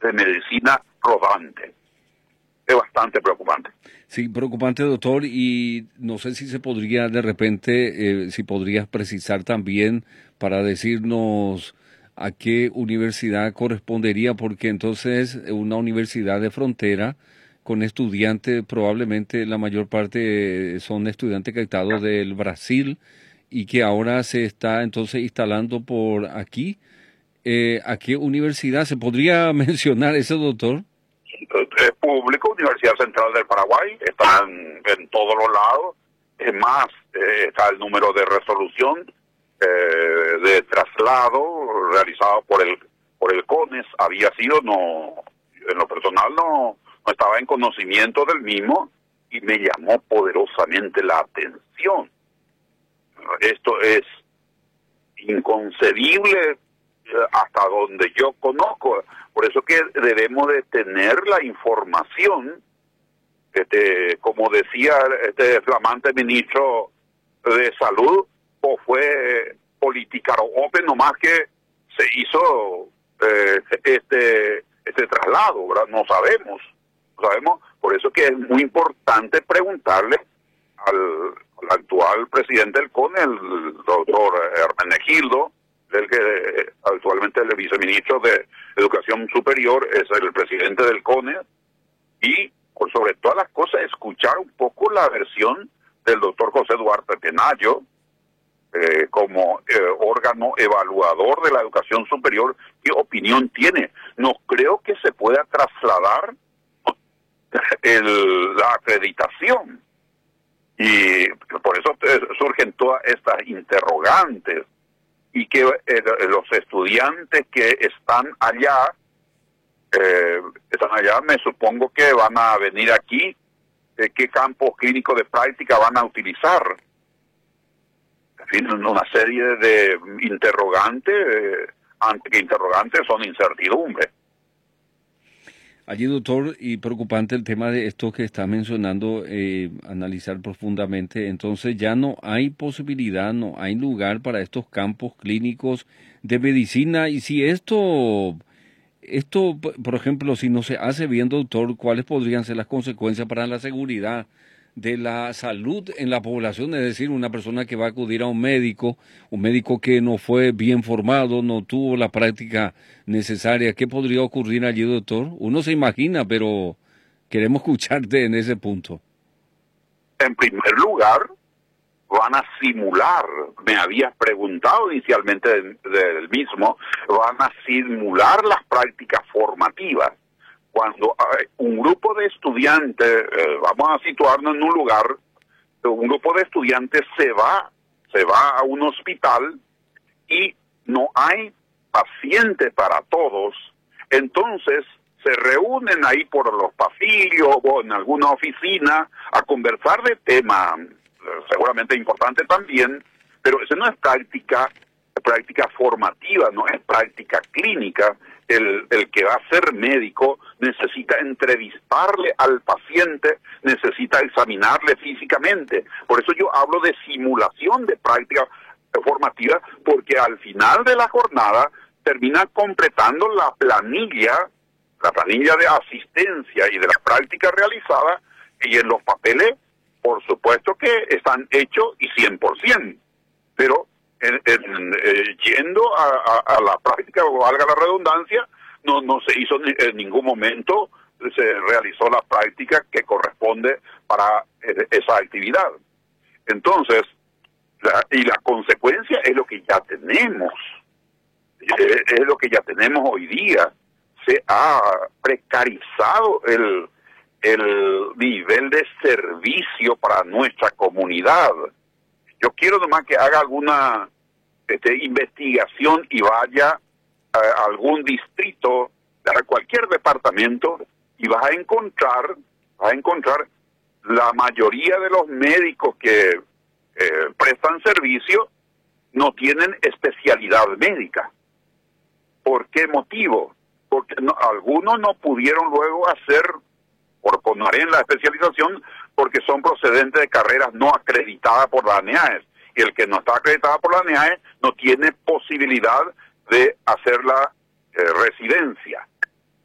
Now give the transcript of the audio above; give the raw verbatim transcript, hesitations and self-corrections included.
de medicina rodante. Es bastante preocupante. Sí, preocupante, doctor, y no sé si se podría de repente, eh, si podrías precisar también para decirnos a qué universidad correspondería, porque entonces una universidad de frontera con estudiantes, probablemente la mayor parte son estudiantes captados del Brasil y que ahora se está entonces instalando por aquí. Eh, ¿a qué universidad se podría mencionar eso, doctor? Es público, Universidad Central del Paraguay, están en todos los lados. Es más, eh, está el número de resolución eh, de traslado realizado por el por el CONES. Había sido, no, en lo personal no, no estaba en conocimiento del mismo y me llamó poderosamente la atención. Esto es inconcebible hasta donde yo conozco. Por eso que debemos de tener la información, este, como decía este flamante ministro de Salud, o fue política open, nomás que se hizo eh, este este traslado, ¿verdad? No sabemos, no sabemos. Por eso que es muy importante preguntarle al, al actual presidente del CONE, el doctor Hermenegildo, el que actualmente es el viceministro de Educación Superior, es el presidente del CONE, y por sobre todas las cosas escuchar un poco la versión del doctor José Duarte Penayo, eh, como eh, órgano evaluador de la educación superior, qué opinión tiene. No creo que se pueda trasladar el, la acreditación, y por eso surgen todas estas interrogantes. Y que eh, los estudiantes que están allá, eh, están allá, me supongo que van a venir aquí, eh, qué campos clínicos de práctica van a utilizar. En fin, una serie de interrogantes, eh, antes que interrogantes son incertidumbres. Allí, doctor, y preocupante el tema de esto que está mencionando, eh, analizar profundamente. Entonces ya no hay posibilidad, no hay lugar para estos campos clínicos de medicina. Y si esto, esto, por ejemplo, si no se hace bien, doctor, ¿cuáles podrían ser las consecuencias para la seguridad de la salud en la población? Es decir, una persona que va a acudir a un médico, un médico que no fue bien formado, no tuvo la práctica necesaria. ¿Qué podría ocurrir allí, doctor? Uno se imagina, pero queremos escucharte en ese punto. En primer lugar, van a simular, me habías preguntado inicialmente del, del mismo, van a simular las prácticas formativas. Cuando eh, un grupo de estudiantes, eh, vamos a situarnos en un lugar, un grupo de estudiantes se va, se va a un hospital y no hay paciente para todos, entonces se reúnen ahí por los pasillos o en alguna oficina a conversar de temas seguramente importantes también, pero eso no es práctica, práctica formativa, no es práctica clínica. El, el que va a ser médico necesita entrevistarle al paciente, necesita examinarle físicamente. Por eso yo hablo de simulación de práctica formativa, porque al final de la jornada termina completando la planilla, la planilla de asistencia y de la práctica realizada, y en los papeles, por supuesto que están hechos y cien por ciento, pero En, en, eh, yendo a, a, a la práctica, valga la redundancia, no no se hizo ni, en ningún momento, se realizó la práctica que corresponde para eh, esa actividad. Entonces, la, y la consecuencia es lo que ya tenemos, es, es lo que ya tenemos hoy día. Se ha precarizado el, el nivel de servicio para nuestra comunidad. Yo quiero nomás que haga alguna este, investigación y vaya a algún distrito, a cualquier departamento, y vas a encontrar, vas a encontrar la mayoría de los médicos que eh, prestan servicio no tienen especialidad médica. ¿Por qué motivo? Porque no, algunos no pudieron luego hacer, por poner en la especialización, porque son procedentes de carreras no acreditadas por la ANEAES. Y el que no está acreditada por la ANEAES no tiene posibilidad de hacer la eh, residencia.